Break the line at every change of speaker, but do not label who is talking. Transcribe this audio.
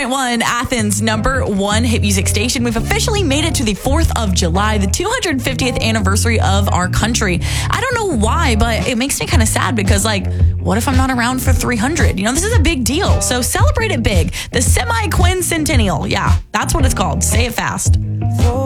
101.1, Athens' #1 hit music station. We've officially made it to the 4th of July, the 250th anniversary of our country. I don't know why, but it makes me kind of sad because, what if I'm not around for 300? This is a big deal. So celebrate it big. The semi-quincentennial. Yeah, that's what it's called. Say it fast.